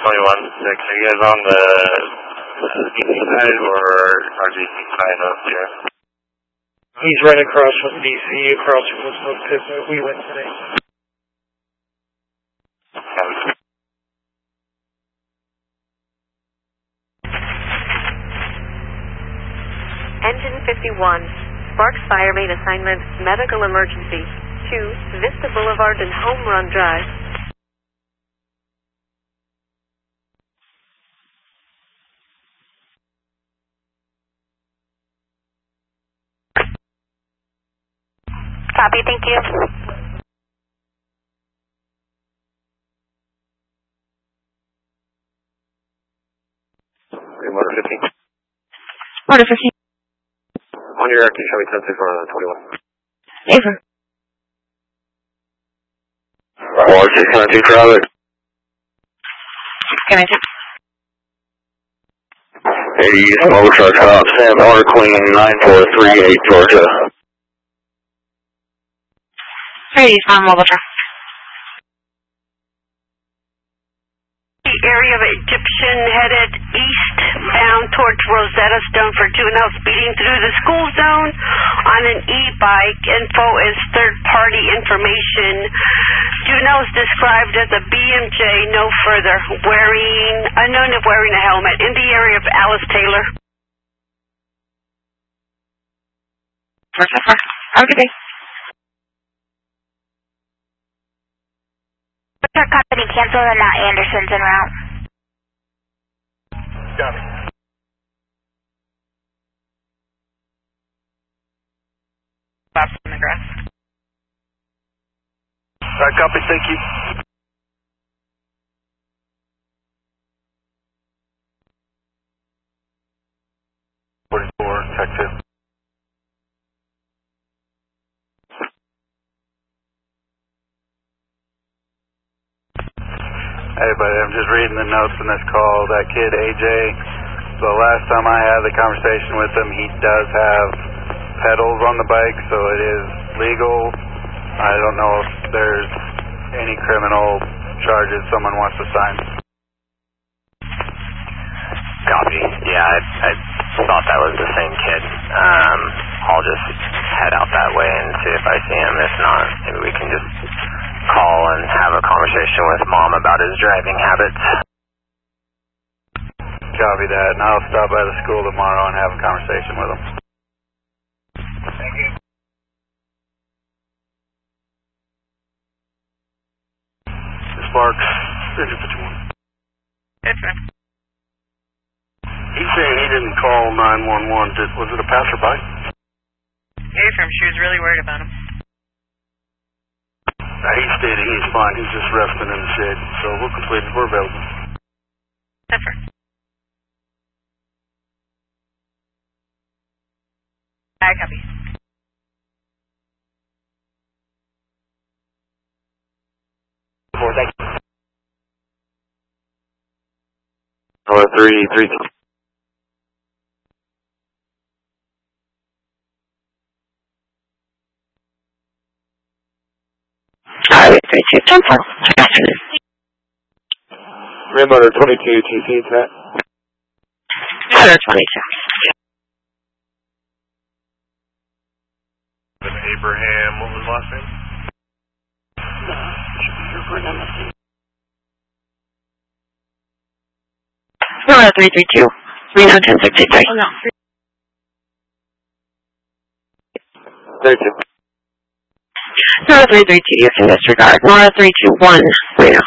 Are you guys on the DC side or RGC side up here? He's right across from DC, across from the smoke pit that we went today. Engine 51, Sparks Fire Main Assignment, Medical Emergency, 2, Vista Boulevard and Home Run Drive. Copy, thank you. Motor 15. Motor 15. On your active, show me 10-6 on 21. Ava. 1692 traffic. Can I take? 80 East Mobile Truck Stop, Sam Order Queen 9438 Georgia. 30 East Mobile Truck. The area of Egyptian headed eastbound towards Rosetta Stone for juvenile speeding through the school zone on an e-bike. Info is third-party information. Juvenile is described as a BMJ, no further. Unknown if wearing a helmet. In the area of Alice Taylor. Have a good day. Truck company cancel and now Anderson's en route. Got it. Stops in the grass. Right, copy, thank you. Texas. Hey buddy, I'm just reading the notes in this call. That kid AJ, the last time I had the conversation with him, he does have pedals on the bike, so it is legal. I don't know if there's any criminal charges someone wants to sign. Copy. Yeah, I thought that was the same kid. I'll just head out that way and see if I see him. If not, maybe we can just call and have a conversation with Mom about his driving habits. Copy that, and I'll stop by the school tomorrow and have a conversation with him. Thank you. Sparks, 51. Yes, sir. He's saying he didn't call 911. Was it a passerby? Hey, from she was really worried about him. He's stating he's fine. He's just resting in the shed. So we'll complete it. We're available. Yes, sir. I copy. Thank you. 332. Alright, 32, 10 4. Good afternoon. Motor 22, TC, Pat. Motor 22. Abraham, what was his last name? Motor 332. Reno 1063. Oh, no. 32. Nora 332, you can disregard. Nora 321, Reno.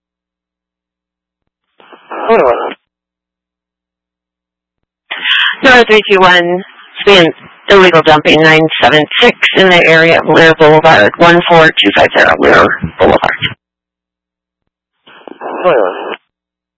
Nora 321, spin illegal dumping 976 in the area of Lear Boulevard, 14250 Lear Boulevard.